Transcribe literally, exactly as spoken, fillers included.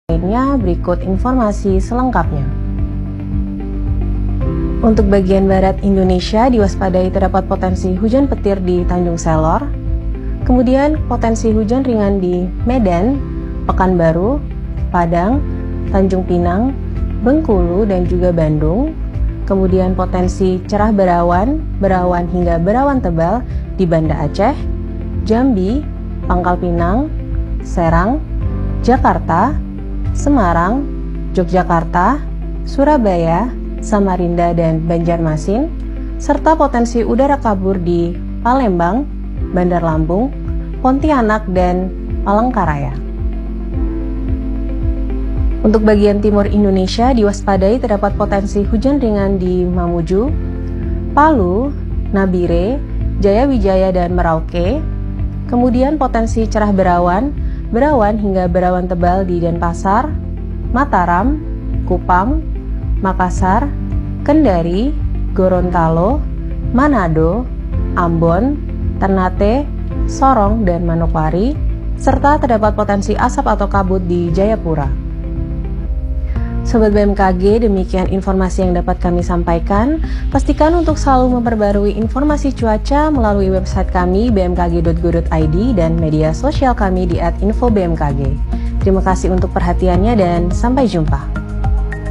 lainnya, berikut informasi selengkapnya. Untuk bagian barat Indonesia, diwaspadai terdapat potensi hujan petir di Tanjung Selor, kemudian potensi hujan ringan di Medan, Pekanbaru, Padang, Tanjung Pinang, Bengkulu, dan juga Bandung. Kemudian potensi cerah berawan, berawan hingga berawan tebal di Banda Aceh, Jambi, Pangkal Pinang, Serang, Jakarta, Semarang, Yogyakarta, Surabaya, Samarinda, dan Banjarmasin, serta potensi udara kabur di Palembang, Bandar Lampung, Pontianak, dan Palangkaraya. Untuk bagian timur Indonesia, diwaspadai terdapat potensi hujan ringan di Mamuju, Palu, Nabire, Jayawijaya, dan Merauke. Kemudian potensi cerah berawan, berawan hingga berawan tebal di Denpasar, Mataram, Kupang, Makassar, Kendari, Gorontalo, Manado, Ambon, Ternate, Sorong, dan Manokwari, serta terdapat potensi asap atau kabut di Jayapura. Sobat B M K G, demikian informasi yang dapat kami sampaikan. Pastikan untuk selalu memperbarui informasi cuaca melalui website kami b m k g dot go dot i d dan media sosial kami di at info b m k g. Terima kasih untuk perhatiannya dan sampai jumpa.